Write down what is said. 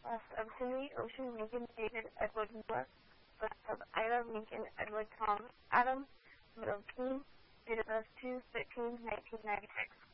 Last of Henry Ocean Lincoln David Edward Moore. Last of Ira Lincoln Edward Tom Adam. Middle King. Date of birth 2/13/1996.